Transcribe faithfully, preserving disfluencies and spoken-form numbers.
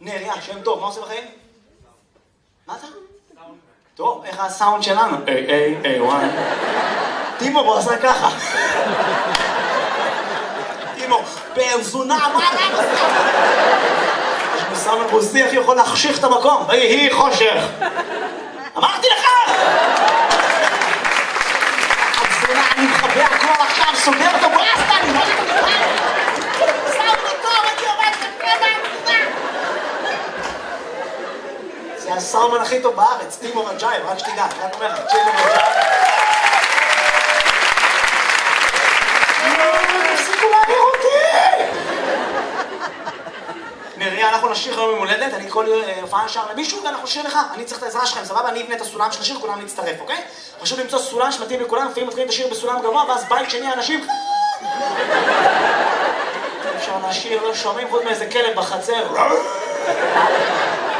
נריה, שם טוב, מה עושה בחיים? מה אתה? טוב, איך הסאונד שלנו? איי, איי, איי, וואי. טימו, בוא עשה ככה. טימו, בן זונה, מה אתה? יש מסאמן רוסי, איך יכול להחשיך את המקום? ויהי חושך. אמרתי לך! הזונה, אני מחבא הכל עכשיו, סוגר אותו ברסטה, אני לא יודע לך! סאונד טוב, אני עובד לך, זה הסאומן הכי טוב בארץ, טימו רג'ייב, רק שתדע, רק אומר לך, טימו רג'ייב. תפסיקו להעביר אותי! נריה, אנחנו נשיר היום ממולדת, אני כל הופעה נשאר למישהו ואנחנו נשיר לך, אני צריך את העזרה שלכם, סבבה? אני אבנה את הסולם של השיר, כולם להצטרף, אוקיי? חשוב למצוא סולם שמתאים לכולם, לפעמים מתחילים את השיר בסולם גבוה, ואז בית שני אנשים... אפשר לשיר, לא שומעים, חוץ מאיזה כלב בחצר.